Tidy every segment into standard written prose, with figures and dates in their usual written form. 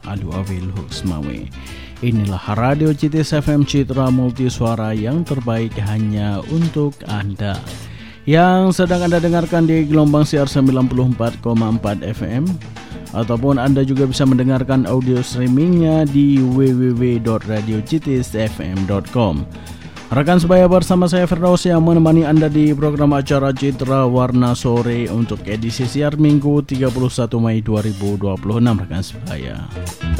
Alu Awil Huksmawe. Inilah Radio Citis FM Citra Multisuara yang terbaik hanya untuk Anda. Yang sedang Anda dengarkan di gelombang siar 94,4 FM, ataupun Anda juga bisa mendengarkan audio streamingnya di www.radiocitisfm.com. Rekan sebaya, bersama saya Firdaus yang menemani Anda di program acara Citra Warna Sore untuk edisi siar Minggu 31 Mei 2026, rekan sebaya.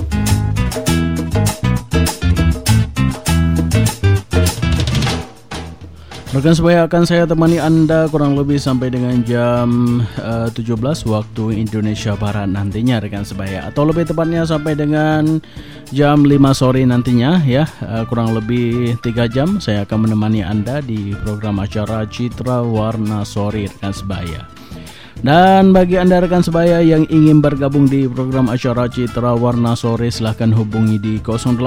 Rekan sebaya, akan saya temani Anda kurang lebih sampai dengan jam 17 waktu Indonesia Barat nantinya, rekan sebaya, atau lebih tepatnya sampai dengan jam 5 sore nantinya ya. Kurang lebih 3 jam saya akan menemani Anda di program acara Citra Warna Sore, rekan sebaya. Dan bagi Anda rekan sebaya yang ingin bergabung di program acara Citra Warna Sore, silahkan hubungi di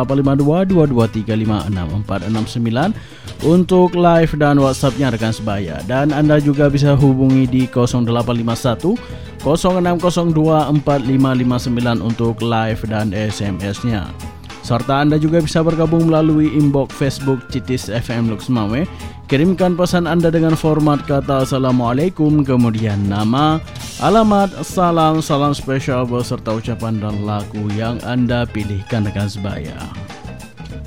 085223566469 untuk live dan WhatsApp-nya, rekan sebaya. Dan Anda juga bisa hubungi di 0851 06024559 untuk live dan SMS-nya. Serta Anda juga bisa bergabung melalui inbox Facebook Citis FM Luxmawe. Kirimkan pesan Anda dengan format kata Assalamualaikum, kemudian nama, alamat, salam spesial beserta ucapan dan lagu yang Anda pilihkan, rekan sebaya.